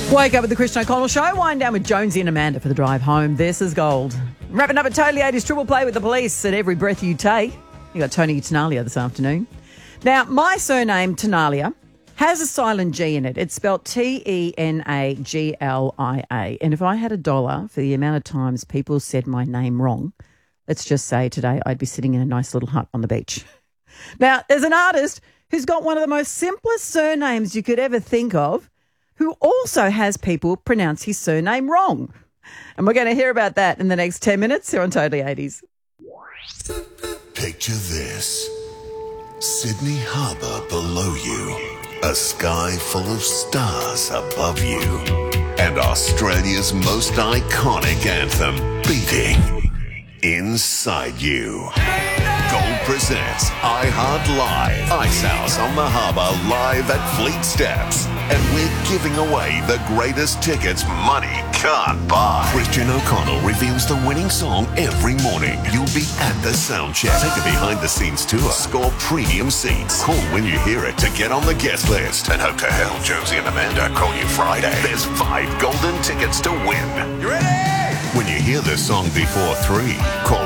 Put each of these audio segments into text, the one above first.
Wake up with the Christian O'Connell Show. Wind down with Jonesy and Amanda for the drive home. This is gold. Wrapping up at Totally 80s Triple Play with the police at every breath you take. You got Tony Tenalia this afternoon. Now, my surname, Tenalia, has a silent G in it. It's spelled Tenaglia. And if I had $1 for the amount of times people said my name wrong, let's just say today I'd be sitting in a nice little hut on the beach. Now, there's an artist who's got one of the most simplest surnames you could ever think of, who also has people pronounce his surname wrong. And we're going to hear about that in the next 10 minutes here on Totally 80s. Picture this. Sydney Harbour below you, a sky full of stars above you, and Australia's most iconic anthem beating inside you. Gold presents iHeart Live, Ice House on the Harbour live at Fleet Steps. And we're giving away the greatest tickets money can't buy. Christian O'Connell reveals the winning song every morning. You'll be at the sound check. Take a behind-the-scenes tour. Score premium seats. Call when you hear it to get on the guest list. And hope to hell Jonesy and Amanda call you Friday. There's 5 golden tickets to win. You ready? When you hear the song before 3, call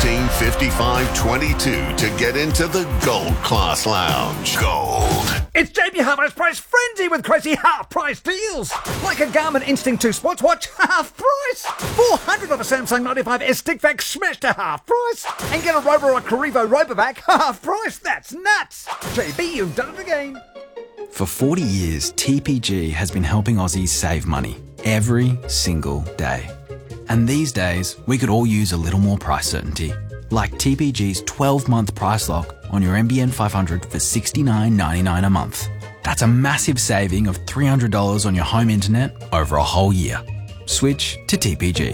135522 to get into the Gold Class Lounge. Gold. It's Jamie Harper's Price Frenzy with crazy half-price deals. Like a Garmin Instinct 2 Sportswatch, half price. 400 of a Samsung 95S stick vac smashed to half price. And get a Roborock Carrivo Robovac, half price. That's nuts. JB, you've done it again. For 40 years, TPG has been helping Aussies save money every single day. And these days, we could all use a little more price certainty. Like TPG's 12-month price lock on your NBN 500 for $69.99 a month. That's a massive saving of $300 on your home internet over a whole year. Switch to TPG.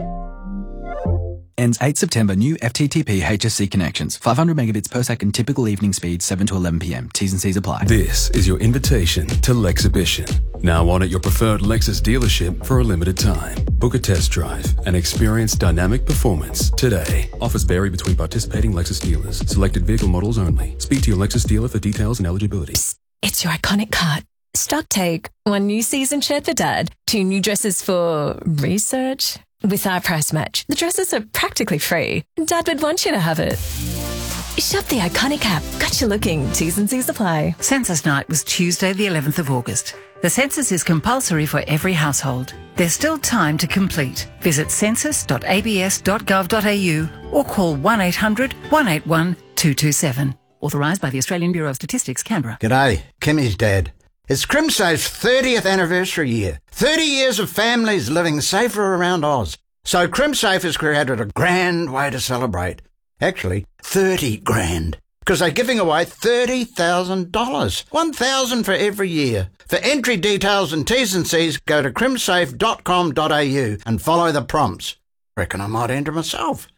Ends 8 September. New FTTP HSC connections. 500 megabits per second. Typical evening speed 7 to 11 p.m. T's and C's apply. This is your invitation to Lexhibition. Now on at your preferred Lexus dealership for a limited time. Book a test drive and experience dynamic performance today. Offers vary between participating Lexus dealers. Selected vehicle models only. Speak to your Lexus dealer for details and eligibility. Psst, it's your iconic cart. Stock take. 1 new season shirt for Dad. 2 new dresses for research. With our price match, the dresses are practically free. Dad would want you to have it. Shop the iconic app. Got you looking. T's and C's apply. Census night was Tuesday the 11th of August. The census is compulsory for every household. There's still time to complete. Visit census.abs.gov.au or call 1-800-181-227. Authorised by the Australian Bureau of Statistics, Canberra. G'day, Kimmy's dad. It's CrimSafe's 30th anniversary year. 30 years of families living safer around Oz. So CrimSafe has created a grand way to celebrate. Actually, 30 grand. Because they're giving away $30,000. $1,000 for every year. For entry details and T's and C's, go to crimsafe.com.au and follow the prompts. Reckon I might enter myself.